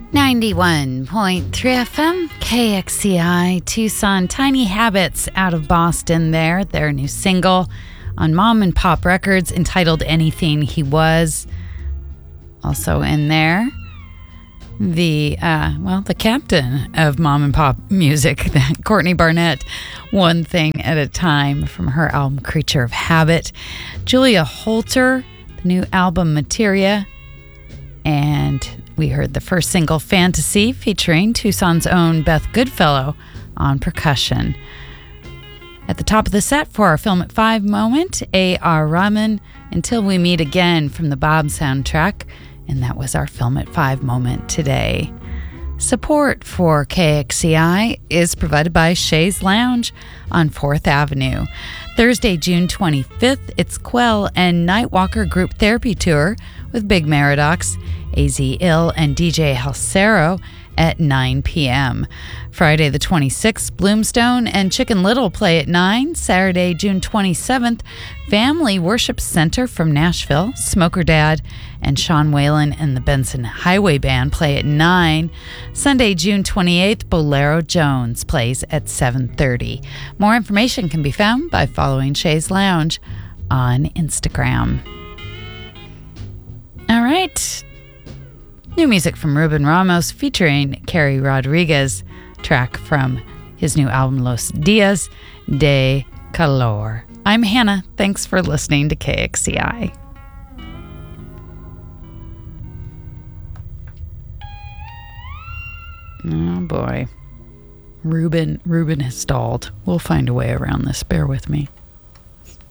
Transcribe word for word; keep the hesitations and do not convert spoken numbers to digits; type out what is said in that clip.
ninety-one point three F M, K X C I, Tucson. Tiny Habits out of Boston there. Their new single on Mom and Pop Records entitled Anything He Was. Also in there, the, uh, well, the captain of Mom and Pop music, Courtney Barnett, One Thing at a Time from her album Creature of Habit. Julia Holter, the new album Materia. And we heard the first single, Fantasy, featuring Tucson's own Beth Goodfellow on percussion. At the top of the set for our Film at Five moment, A R. Rahman, Until We Meet Again from the Bob soundtrack. And that was our Film at Five moment today. Support for K X C I is provided by Shays Lounge on fourth Avenue. Thursday, June twenty-fifth, it's Quell and Nightwalker Group Therapy Tour with Big Maradox, A Z Ill, and D J Halcero at nine p.m. Friday the twenty-sixth, Bloomstone and Chicken Little play at nine. Saturday, June twenty-seventh, Family Worship Center from Nashville, Smoker Dad and Sean Whalen and the Benson Highway Band play at nine. Sunday, June twenty-eighth, Bolero Jones plays at seven thirty. More information can be found by following Shays Lounge on Instagram. All right. New music from Ruben Ramos featuring Carrie Rodriguez, track from his new album Los Dias de Calor. I'm Hannah. Thanks for listening to K X C I. Oh boy. Ruben, Ruben has stalled. We'll find a way around this. Bear with me.